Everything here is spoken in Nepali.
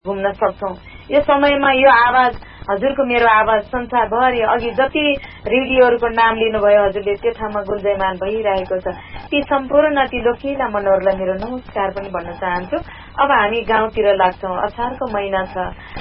घुम्न सक्छौं। यो समयमा यो आवाज, हजुरको मेरो आवाज संसारभरि अघि जति रेडियोहरूको नाम लिनुभयो हजुरले, त्यो ठाउँमा गुन्जयमान भइरहेको छ। ती सम्पूर्ण ती लोकिला मनहरूलाई मेरो नमस्कार पनि भन्न चाहन्छु। अब हामी गाउँतिर लाग्छौं। असारको महिना छ,